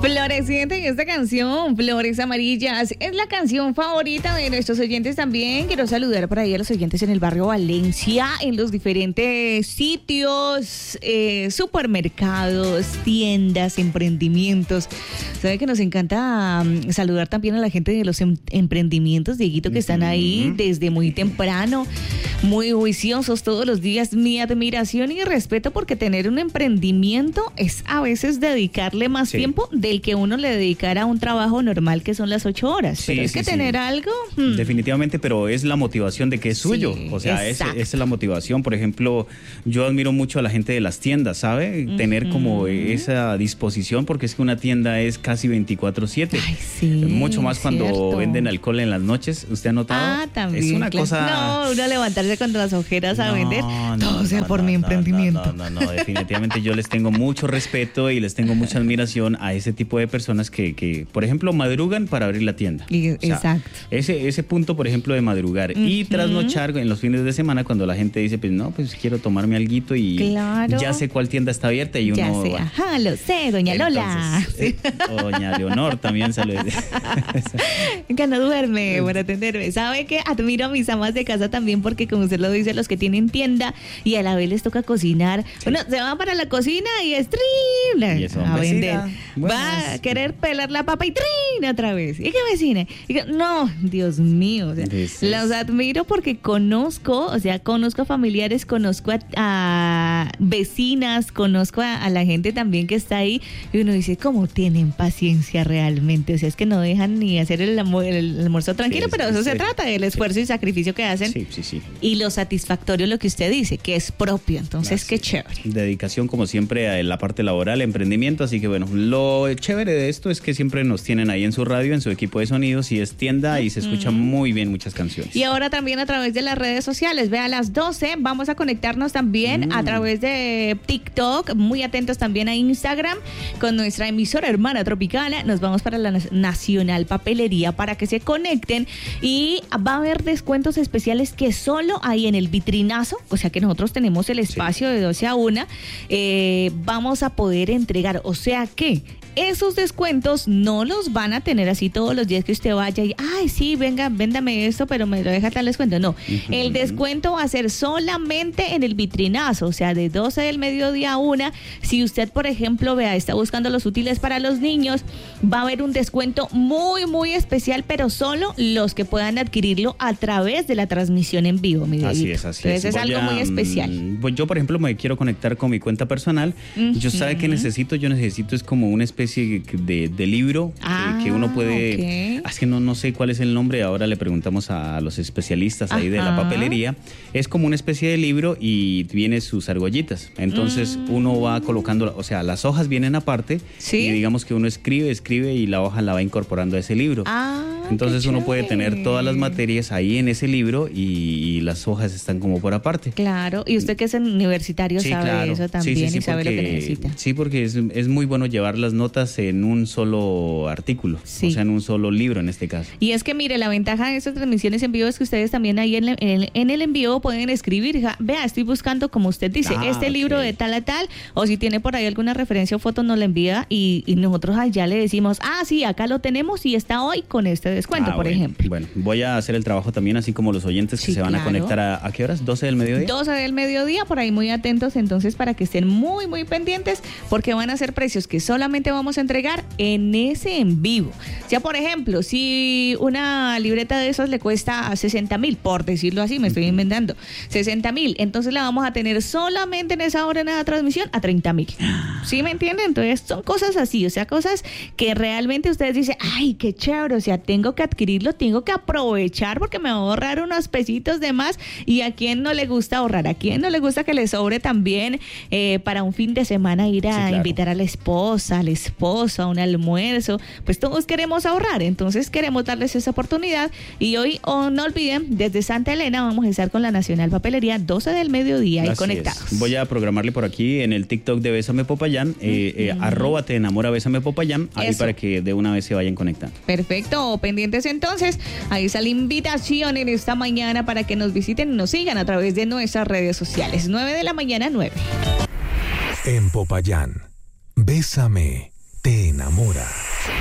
Floreciente y esta canción, Flores Amarillas, es la canción favorita de nuestros oyentes también. Quiero saludar por ahí a los oyentes en el barrio Valencia, en los diferentes sitios, supermercados, tiendas, emprendimientos. Sabe que nos encanta saludar también a la gente de los emprendimientos, Dieguito, que están ahí desde muy temprano, muy juiciosos todos los días. Mi admiración y respeto, porque tener un emprendimiento es a veces dedicarle más tiempo del que uno le dedicara a un trabajo normal, que son las 8 horas. Pero es que tener algo... Definitivamente, pero es la motivación de que es suyo. O sea, esa es la motivación. Por ejemplo, yo admiro mucho a la gente de las tiendas, ¿sabe? Tener como esa disposición, porque es que una tienda es casi 24/7. Ay, sí, mucho más cuando venden alcohol en las noches. ¿Usted ha notado? Ah, también. Es una cosa... No, uno levantarse con las ojeras a vender. Todo sea por mi emprendimiento. No, definitivamente yo les tengo mucho respeto y les tengo mucha admiración a ese tipo de personas que por ejemplo, madrugan para abrir la tienda. Exacto. Ese punto, por ejemplo, de madrugar y trasnochar en los fines de semana, cuando la gente dice, pues no, pues quiero tomarme alguito y ya sé cuál tienda está abierta y uno... Ya sé, ajá, lo sé, doña Lola. Doña Leonor también saluda. Que no duerme por atenderme. ¿Sabe qué? Admiro a mis amas de casa también, porque como usted lo dice, los que tienen tienda y a la vez les toca cocinar. Bueno, se van para la cocina y es triple a vender. Va a querer pelar la papa y ¡trin! Otra vez. ¿Y qué vecina? No, Dios mío. O sea, los admiro porque conozco a familiares, conozco a vecinas, conozco a la gente también que está ahí, y uno dice, ¿cómo tienen paciencia realmente? O sea, es que no dejan ni hacer el almuerzo tranquilo, pero eso se trata, del esfuerzo y sacrificio que hacen. Y lo satisfactorio, lo que usted dice, que es propio. Entonces, qué chévere. Dedicación, como siempre, a la parte laboral, emprendimiento. Así que bueno, lo chévere de esto es que siempre nos tienen ahí en su radio, en su equipo de sonidos, y es tienda y se escuchan muy bien muchas canciones. Y ahora también a través de las redes sociales. Ve, a las 12 vamos a conectarnos también a través de TikTok, muy atentos también a Instagram, con nuestra emisora hermana Tropicana. Nos vamos para la Nacional Papelería para que se conecten, y va a haber descuentos especiales que solo hay en el vitrinazo, o sea que nosotros tenemos el espacio de 12 a 1, vamos a poder entregar, o sea que esos descuentos no los van a tener así todos los días que usted vaya y, ay, sí, venga, véndame esto, pero me lo deja tal descuento. No, el descuento va a ser solamente en el vitrinazo, o sea, de 12 del mediodía a 1. Si usted, por ejemplo, está buscando los útiles para los niños, va a haber un descuento muy, muy especial, pero solo los que puedan adquirirlo a través de la transmisión en vivo, mi Dieguito. Así es. Entonces es algo muy especial. Pues yo, por ejemplo, me quiero conectar con mi cuenta personal. Yo sabe que necesito es como una especie de libro que uno puede... Es que no sé cuál es el nombre, ahora le preguntamos a los especialistas ahí de la papelería. Es como una especie de libro y viene sus argollitas. Entonces uno va colocando, o sea, las hojas vienen aparte y digamos que uno escribe y la hoja la va incorporando a ese libro. Entonces uno puede tener todas las materias ahí en ese libro y las hojas están como por aparte. Claro, y usted que es universitario sabe eso también y sabe lo que necesita. Sí, porque es muy bueno llevar las notas en un solo artículo, o sea, en un solo libro en este caso. Y es que mire, la ventaja de estas transmisiones en vivo es que ustedes también ahí en el en vivo pueden escribir, vea, estoy buscando, como usted dice, libro de tal a tal, o si tiene por ahí alguna referencia o foto, nos la envía y nosotros allá le decimos, sí, acá lo tenemos y está hoy con este descuento, por ejemplo. Bueno, voy a hacer el trabajo también, así como los oyentes que se van a conectar ¿a qué horas? ¿12 del mediodía? 12 del mediodía, por ahí muy atentos entonces para que estén muy, muy pendientes, porque van a ser precios que solamente vamos a entregar en ese en vivo. O sea, por ejemplo, si una libreta de esos le cuesta 60,000, por decirlo así, me estoy inventando, 60,000, entonces la vamos a tener solamente en esa hora en la transmisión a 30,000. ¿Sí me entienden? Entonces son cosas así, o sea, cosas que realmente ustedes dicen, ay, qué chévere, o sea, tengo que adquirirlo, tengo que aprovechar porque me va a ahorrar unos pesitos de más. Y a quién no le gusta ahorrar, a quién no le gusta que le sobre también para un fin de semana ir a invitar a la esposa, al esposo, a un almuerzo. Pues todos queremos ahorrar, entonces queremos darles esa oportunidad. Y hoy, no olviden, desde Santa Elena vamos a estar con la Nacional Papelería 12 del mediodía y conectados. Voy a programarle por aquí en el TikTok de Bésame Popayán, @ te enamora Bésame Popayán, ahí para que de una vez se vayan conectando. Perfecto, pendientes entonces. Ahí está la invitación en esta mañana para que nos visiten y nos sigan a través de nuestras redes sociales. 9 de la mañana, 9. En Popayán, Bésame, te enamora. enamora.